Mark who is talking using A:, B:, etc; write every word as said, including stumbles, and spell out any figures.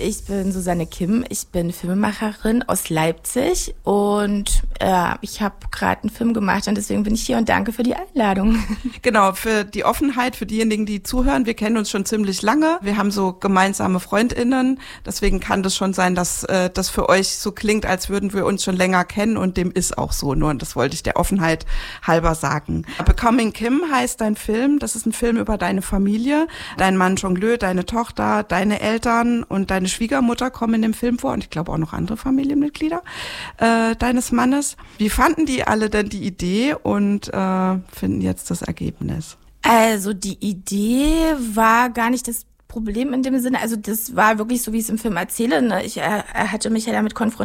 A: ich bin Susanne Kim, ich bin Filmemacherin aus Leipzig und äh, ich habe gerade einen Film gemacht und deswegen bin ich hier und danke für die Einladung.
B: Genau, für die Offenheit, für diejenigen, die zuhören. Wir kennen uns schon ziemlich lange. Wir haben so gemeinsame FreundInnen. Deswegen kann das schon sein, dass äh, das für euch so klingt, als würden wir uns schon länger kennen und dem ist auch so. Nur, und das wollte ich der Offenheit halber sagen. Becoming Kim heißt dein Film. Das ist ein Film über deine Familie. Dein Mann Jongleur, deine Tochter, deine Eltern und deine Schwiegermutter kommen in dem Film vor und ich glaube auch noch andere Familienmitglieder äh, deines Mannes. Wie fanden die alle denn die Idee und äh, finden jetzt das Ergebnis?
A: Also die Idee war gar nicht das Problem in dem Sinne, also das war wirklich so, wie ich es im Film erzähle. Ne? Ich, er, er hatte mich ja damit konfrontiert,